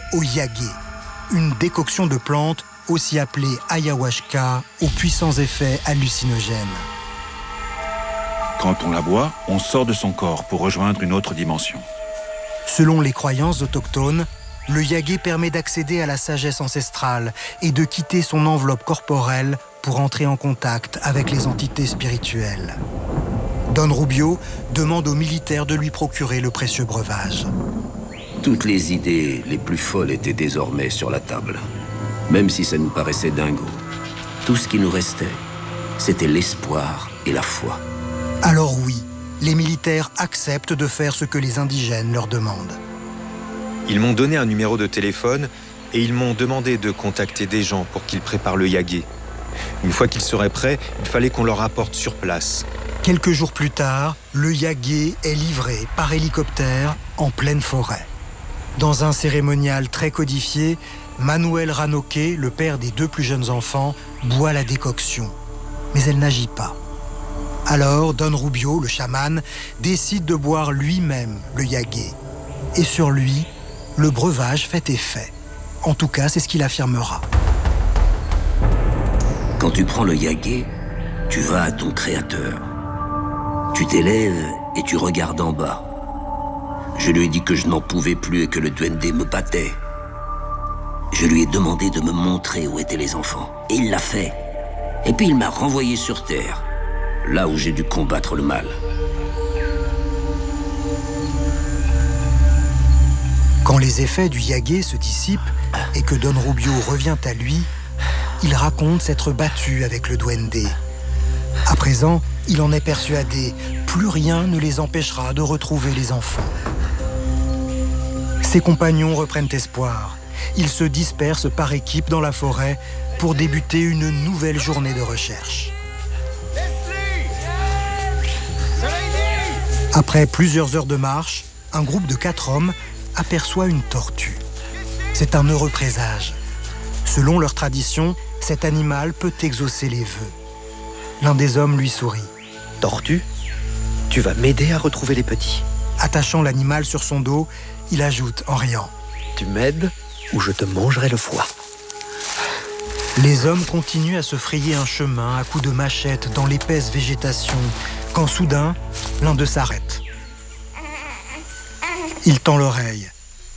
au yagé, une décoction de plantes aussi appelée ayahuasca aux puissants effets hallucinogènes. Quand on la boit, on sort de son corps pour rejoindre une autre dimension. Selon les croyances autochtones, le yagé permet d'accéder à la sagesse ancestrale et de quitter son enveloppe corporelle pour entrer en contact avec les entités spirituelles. Don Rubio demande aux militaires de lui procurer le précieux breuvage. Toutes les idées les plus folles étaient désormais sur la table. Même si ça nous paraissait dingo, tout ce qui nous restait, c'était l'espoir et la foi. Alors oui, les militaires acceptent de faire ce que les indigènes leur demandent. Ils m'ont donné un numéro de téléphone et ils m'ont demandé de contacter des gens pour qu'ils préparent le yagé. Une fois qu'ils seraient prêts, il fallait qu'on leur apporte sur place. Quelques jours plus tard, le yagé est livré par hélicoptère en pleine forêt. Dans un cérémonial très codifié, Manuel Ranoque, le père des 2 plus jeunes enfants, boit la décoction. Mais elle n'agit pas. Alors, Don Rubio, le chaman, décide de boire lui-même le yagé. Et sur lui, le breuvage fait effet. En tout cas, c'est ce qu'il affirmera. Quand tu prends le yagé, tu vas à ton créateur. Tu t'élèves et tu regardes en bas. Je lui ai dit que je n'en pouvais plus et que le duende me battait. Je lui ai demandé de me montrer où étaient les enfants. Et il l'a fait. Et puis il m'a renvoyé sur Terre, là où j'ai dû combattre le mal. Quand les effets du yagé se dissipent et que Don Rubio revient à lui, il raconte s'être battu avec le duende. À présent, il en est persuadé, plus rien ne les empêchera de retrouver les enfants. Ses compagnons reprennent espoir. Ils se dispersent par équipe dans la forêt pour débuter une nouvelle journée de recherche. Après plusieurs heures de marche, un groupe de 4 hommes aperçoit une tortue. C'est un heureux présage. Selon leur tradition, cet animal peut exaucer les vœux. L'un des hommes lui sourit. « Tortue, tu vas m'aider à retrouver les petits. » Attachant l'animal sur son dos, il ajoute en riant. « Tu m'aides ou je te mangerai le foie. » Les hommes continuent à se frayer un chemin à coups de machette dans l'épaisse végétation, quand soudain, l'un d'eux s'arrête. Il tend l'oreille.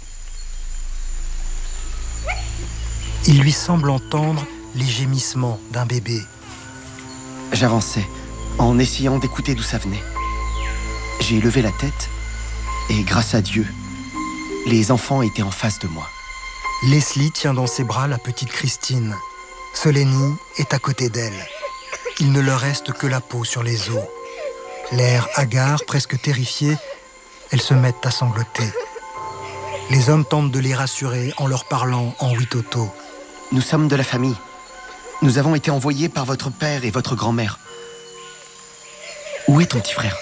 Il lui semble entendre les gémissements d'un bébé. J'avançais, en essayant d'écouter d'où ça venait. J'ai levé la tête, et grâce à Dieu, les enfants étaient en face de moi. Leslie tient dans ses bras la petite Christine. Solenny est à côté d'elle. Il ne leur reste que la peau sur les os. L'air hagard, presque terrifié, elles se mettent à sangloter. Les hommes tentent de les rassurer en leur parlant en witoto. Nous sommes de la famille. Nous avons été envoyés par votre père et votre grand-mère. Où est ton petit frère?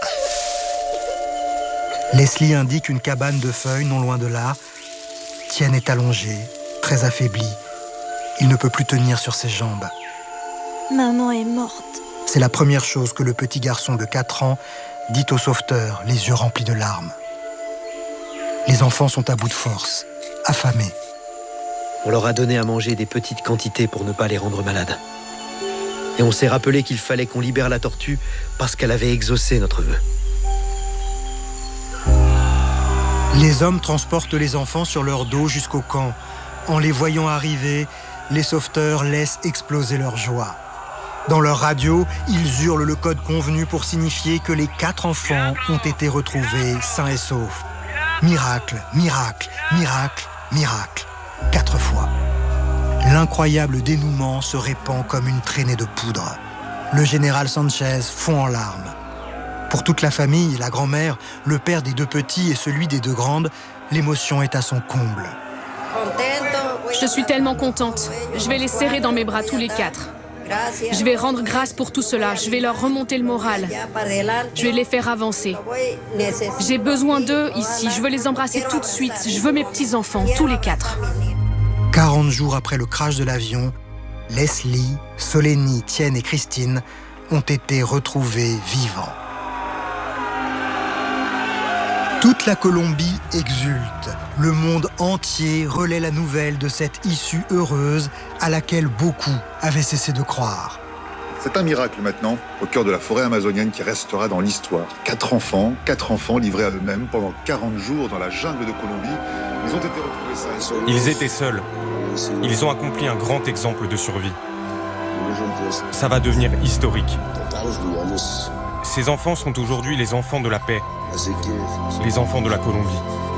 Leslie indique une cabane de feuilles non loin de là. Tien est allongé, très affaibli. Il ne peut plus tenir sur ses jambes. Maman est morte. C'est la première chose que le petit garçon de 4 ans dit au sauveteur, les yeux remplis de larmes. Les enfants sont à bout de force, affamés. On leur a donné à manger des petites quantités pour ne pas les rendre malades. Et on s'est rappelé qu'il fallait qu'on libère la tortue parce qu'elle avait exaucé notre vœu. Les hommes transportent les enfants sur leur dos jusqu'au camp. En les voyant arriver, les sauveteurs laissent exploser leur joie. Dans leur radio, ils hurlent le code convenu pour signifier que les 4 enfants ont été retrouvés sains et saufs. Miracle, miracle, miracle, miracle. 4 fois. L'incroyable dénouement se répand comme une traînée de poudre. Le général Sanchez fond en larmes. Pour toute la famille, la grand-mère, le père des 2 petits et celui des 2 grandes, l'émotion est à son comble. Je suis tellement contente. Je vais les serrer dans mes bras tous les 4. Je vais rendre grâce pour tout cela. Je vais leur remonter le moral. Je vais les faire avancer. J'ai besoin d'eux ici. Je veux les embrasser tout de suite. Je veux mes petits-enfants, tous les 4. 40 jours après le crash de l'avion, Leslie, Solenny, Tien et Christine ont été retrouvés vivants. Toute la Colombie exulte. Le monde entier relaie la nouvelle de cette issue heureuse à laquelle beaucoup avaient cessé de croire. C'est un miracle maintenant, au cœur de la forêt amazonienne qui restera dans l'histoire. 4 enfants livrés à eux-mêmes pendant 40 jours dans la jungle de Colombie. Ils ont été retrouvés seuls. Ils étaient seuls. Ils ont accompli un grand exemple de survie. Ça va devenir historique. Ces enfants sont aujourd'hui les enfants de la paix, les enfants de la Colombie.